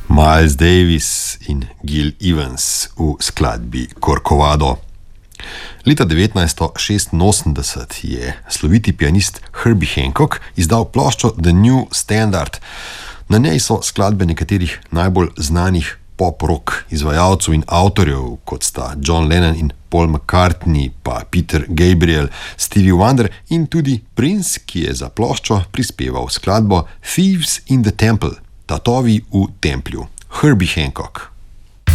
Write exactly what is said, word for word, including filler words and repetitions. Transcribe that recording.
Miles Davis in Gil Evans v skladbi Corcovado. Leta devetnajststo šestinosemdeset je sloviti pianist Herbie Hancock izdal ploščo The New Standard. Na njej so skladbe nekaterih najbolj znanih pop-rock izvajalcev in avtorjev, kot sta John Lennon in Paul McCartney, pa Peter Gabriel, Stevie Wonder in tudi Prince, ki je za ploščo prispeval skladbo Thieves in the Temple, Tatovi v templju. Herbie Hancock.